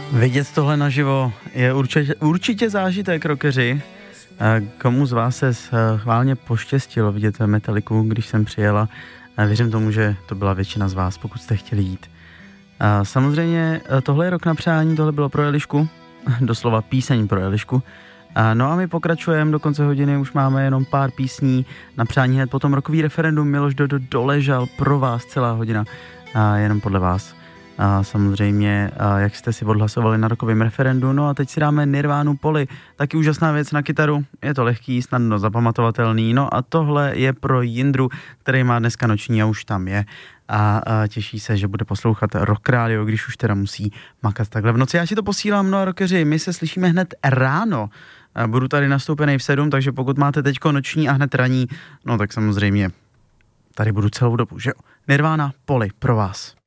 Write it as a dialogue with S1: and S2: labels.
S1: Vidět tohle naživo je určitě zážitek, rockeři. Komu z vás se chválně poštěstilo vidět Metalliku, když jsem přijela? Věřím tomu, že to byla většina z vás, pokud jste chtěli jít. Samozřejmě tohle je rok na přání, tohle bylo pro Elišku, doslova píseň pro Elišku. No a my pokračujeme, do konce hodiny už máme jenom pár písní na přání, hned potom rokový referendum. Miloš Dodo doležal pro vás celá hodina, jenom podle vás. Samozřejmě, jak jste si odhlasovali na rokovém referendu. No a teď si dáme Nirvánu Poli, taky úžasná věc na kytaru, je to lehký, snadno zapamatovatelný. No a tohle je pro Jindru, který má dneska noční a už tam je. A těší se, že bude poslouchat Rock Radio, když už teda musí makat takhle v noci. Já si to posílám, no a rockeři, my se slyšíme hned ráno. Budu tady nastoupený v 7, takže pokud máte teďko noční a hned raní, no tak samozřejmě tady budu celou dobu, že jo. Nirvána Poli pro vás.